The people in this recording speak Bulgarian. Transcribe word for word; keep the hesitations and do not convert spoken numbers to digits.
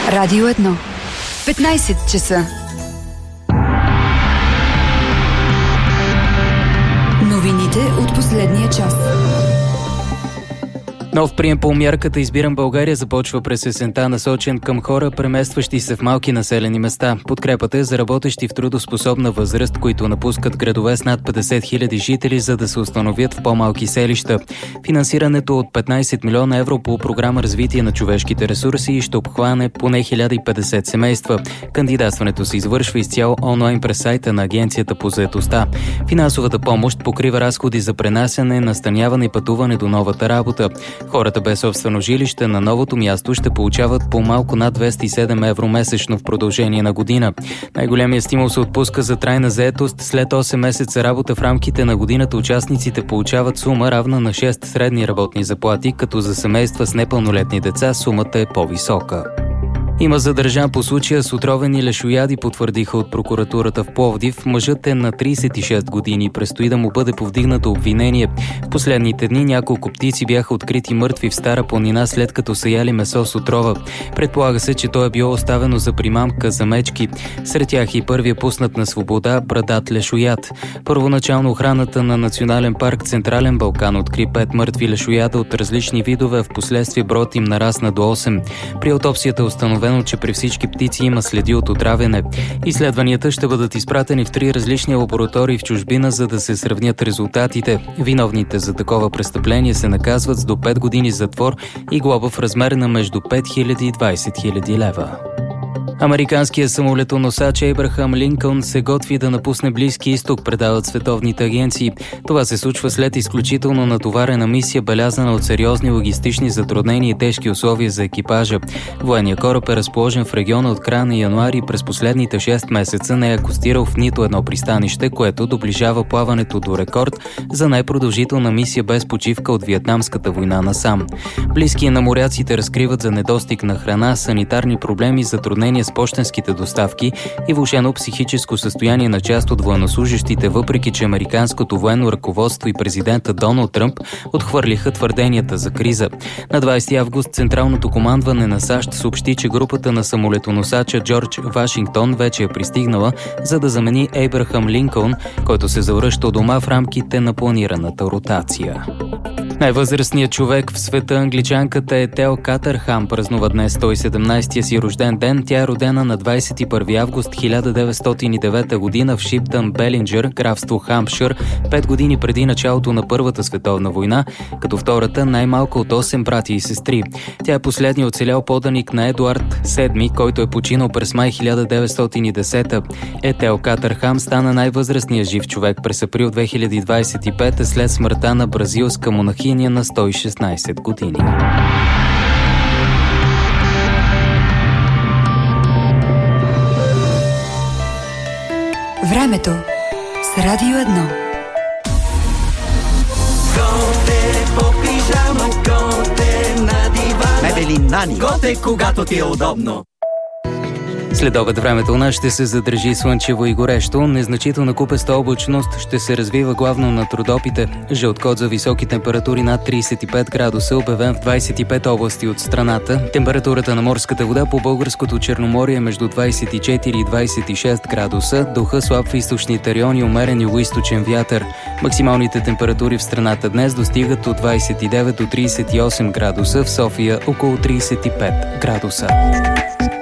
Радио едно. петнайсет часа. Новините от последния час. Нов прием по мярката "Избирам България" започва през есента, насочен към хора, преместващи се в малки населени места. Подкрепата е за работещи в трудоспособна възраст, които напускат градове с над петдесет хиляди жители, за да се установят в по-малки селища. Финансирането от петнайсет милиона евро по програма "Развитие на човешките ресурси" ще обхване поне хиляда и петдесет семейства. Кандидатстването се извършва изцяло онлайн през сайта на Агенцията по заетостта. Финансовата помощ покрива разходи за пренасяне, настаняване и пътуване до новата работа. Хората без собствено жилище на новото място ще получават по малко над двеста и седем евро месечно в продължение на година. Най-големият стимул се отпуска за трайна заетост. След осем месеца работа в рамките на годината участниците получават сума равна на шест средни работни заплати, като за семейства с непълнолетни деца сумата е по-висока. Има задържан по случая с отровени лешояди, потвърдиха от прокуратурата в Пловдив. Мъжът е на трийсет и шест години и предстои да му бъде повдигнато обвинение. В последните дни няколко птици бяха открити мъртви в Стара планина, след като са яли месо с отрова. Предполага се, че то е било оставено за примамка за мечки. Сред тях и първия пуснат на свобода брадат лешояд. Първоначално охраната на Национален парк Централен Балкан откри пет мъртви лешояда от различни видове, а в последствие броят им нарасна до осем. При аутопсията е установено, че при всички птици има следи от отравяне. Изследванията ще бъдат изпратени в три различни лаборатории в чужбина, за да се сравнят резултатите. Виновните за такова престъпление се наказват с до пет години затвор и глоба в размер на между пет хиляди и двайсет хиляди лева. Американският самолетоносач Ейбрахам Линкълн се готви да напусне Близкия изток, предават световните агенции. Това се случва след изключително натоварена мисия, белязана от сериозни логистични затруднения и тежки условия за екипажа. Военният кораб е разположен в региона от края на януари и през последните шест месеца не е акостирал в нито едно пристанище, което доближава плаването до рекорд за най-продължителна мисия без почивка от Виетнамската война насам. Близкия на моряците разкриват за недостиг на храна, санитарни проблеми, затруднения с пощенските доставки и влошено психическо състояние на част от военнослужещите, въпреки че американското военно ръководство и президента Доналд Тръмп отхвърлиха твърденията за криза. На двайсети август Централното командване на САЩ съобщи, че групата на самолетоносача Джордж Вашингтон вече е пристигнала, за да замени Ейбрахам Линкълн, който се завръща дома в рамките на планираната ротация. Най-възрастният човек в света, англичанката Етел Катърхам, празнува днес сто и седемнайсетия си рожден ден. Тя е родена на двайсет и първи август хиляда деветстотин и девета година в Шиптън, Белинджър, графство Хампшир, пет години преди началото на Първата световна война, като втората най-малко от осем брати и сестри. Тя е последният оцелял поданик на Едуард седми, който е починал през май хиляда деветстотин и десета. Етел Катърхам стана най-възрастният жив човек през април две хиляди двайсет и пета след смъртта на бразилска монахиня на сто и шестнайсет години. Времето с Радио едно. Готе по пижама, готе на дивана. Мебели Нани. Готе, когато ти е удобно. След обед времето у нас ще се задържи слънчево и горещо. Незначителна купеста облачност ще се развива главно над Родопите. Жълт код за високи температури над трийсет и пет градуса, обявен в двайсет и пет области от страната. Температурата на морската вода по българското Черноморие е между двайсет и четири и двайсет и шест градуса. Духа слаб в източните райони, умерен югоизточен вятър. Максималните температури в страната днес достигат от двайсет и девет до трийсет и осем градуса, в София около трийсет и пет градуса.